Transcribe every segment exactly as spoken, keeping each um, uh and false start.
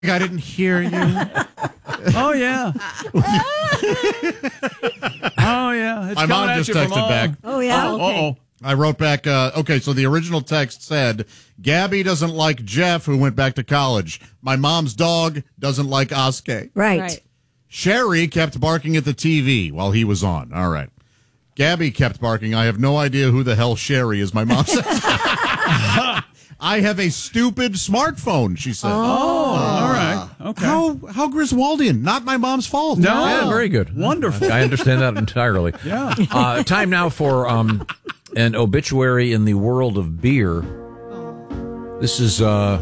I didn't hear you. Oh, yeah. Oh, yeah. It's My mom coming at just you from texted all- back. Oh, yeah? Oh, Okay. uh-oh. I wrote back, uh, okay, so the original text said, Gabby doesn't like Jeff, who went back to college. My mom's dog doesn't like Oskay. Right. Right. Sherry kept barking at the T V while he was on. All right. Gabby kept barking. I have no idea who the hell Sherry is, my mom says. I have a stupid smartphone, she said. Oh, all right. Okay. How how Griswoldian? Not my mom's fault. No. Yeah, very good. Wonderful. I understand that entirely. Yeah. Uh, time now for um, an obituary in the world of beer. This is uh,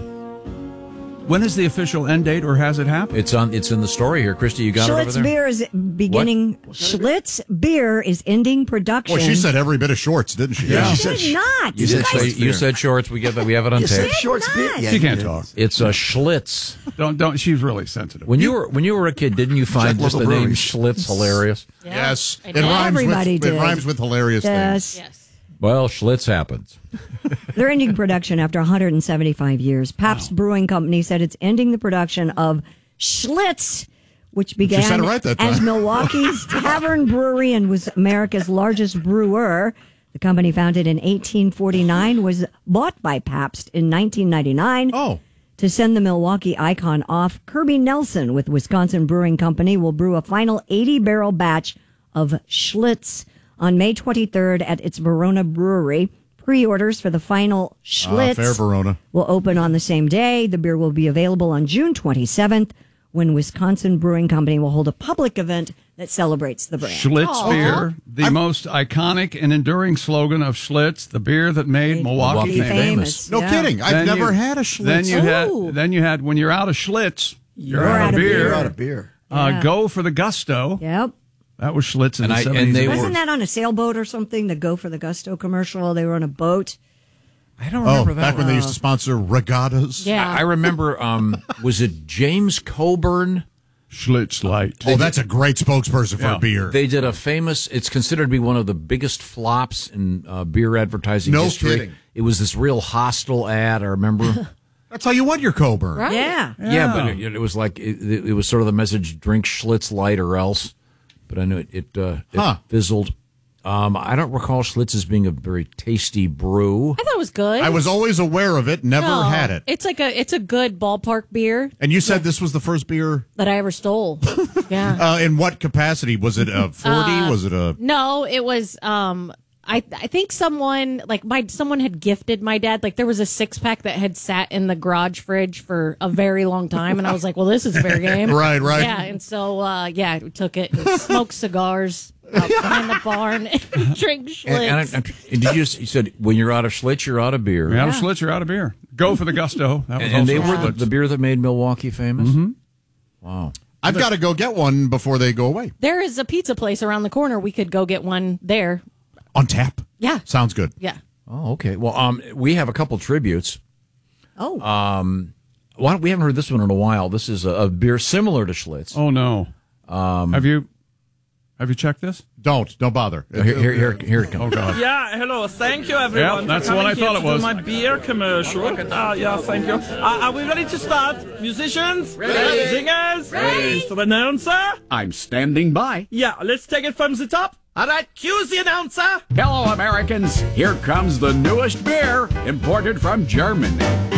When is the official end date, or has it happened? it's on. It's in the story here. Christy, you got it over Schlitz there. beer is beginning. Schlitz beer is ending production. Well, she said every bit of shorts, didn't she? Yeah. She did not. You did guys- say you said shorts. We get that. We have it on You said tape. shorts beer. Yeah, She you can't did. talk. It's a Schlitz. Don't don't. She's really sensitive. When you were when you were a kid, didn't you find Check just the local name breweries. Schlitz hilarious? Yeah, Yes. I It did. rhymes, Everybody with, did. it rhymes with hilarious things. Yes. Yes. Well, Schlitz happens. They're ending production after one hundred seventy-five years. Pabst Brewing Company said it's ending the production of Schlitz, which began said it right that time. as Milwaukee's Tavern Brewery and was America's largest brewer. The company, founded in eighteen forty-nine, was bought by Pabst in nineteen ninety-nine. Oh. To send the Milwaukee icon off, Kirby Nelson with Wisconsin Brewing Company will brew a final eighty-barrel batch of Schlitz on May twenty-third at its Verona brewery. Pre-orders for the final Ah, Schlitz fair Verona. will open on the same day. The beer will be available on June twenty-seventh, when Wisconsin Brewing Company will hold a public event that celebrates the brand. Schlitz beer, the most iconic and enduring slogan of Schlitz, the beer that made Milwaukee, Milwaukee famous. famous. No Yeah. kidding. I've Then never you- had a Schlitz. Then you Oh. had then you had when you're out of Schlitz, you're, You're out, of beer. You're out of beer. Uh, Yeah. Go for the gusto. Yep. That was Schlitz in And the I- and seventies. they were- Wasn't that on a sailboat or something? The Go for the Gusto commercial. They were on a boat. I don't Oh, remember that. back when they one. used to sponsor regattas. Yeah. I I remember. Um, was it James Coburn? Schlitz Light. Oh, that's a great spokesperson for Yeah. a beer. They did a famous. It's considered to be one of the biggest flops in uh, beer advertising No history. kidding. It was this real hostile ad. I remember. That's how you want your Coburn. Right. Yeah. yeah. but it, it was like it, it, it was sort of the message: drink Schlitz Light or else. But I knew it. It, uh, it Huh. fizzled. Um, I don't recall Schlitz as being a very tasty brew. I thought it was good. I was always aware of it, never No, had it. It's like a it's a good ballpark beer And you said this was the first beer. that I ever stole. Yeah. Uh, in what capacity? Was it a forty? was it a... No, it was um I I think someone like my someone had gifted my dad, like there was a six pack that had sat in the garage fridge for a very long time, and I was like, well, this is fair game. Right, right. Yeah, and so uh yeah, we took it and smoked cigars out behind the barn and drink Schlitz. And, and, I- and did you, you said when you're out of Schlitz, you're out of beer. You're out of Schlitz, you're out of beer. Go for the gusto. That was And, and they also were the, Schlitz. the beer that made Milwaukee famous. Mm-hmm. Wow. I've got to go get one before they go away. There is a pizza place around the corner. We could go get one there. On tap. Yeah. Sounds good. Yeah. Oh, okay. Well, um, we have a couple tributes. Oh. Why don't, we haven't heard this one in a while. This is a, a beer similar to Schlitz. Oh no. Um, have you have you checked this? Don't. Don't bother. Here, here, here, here it comes. Oh God. Yeah, hello. Thank you, everyone. Yeah, that's for what coming I thought here it to was. Do my beer commercial. Uh, yeah, thank you. Uh, are we ready to start? Musicians? Ready. Singers? Ready. Mister Announcer? I'm standing by. Yeah, let's take it from the top. All right, cue the announcer. Hello, Americans. Here comes the newest beer imported from Germany.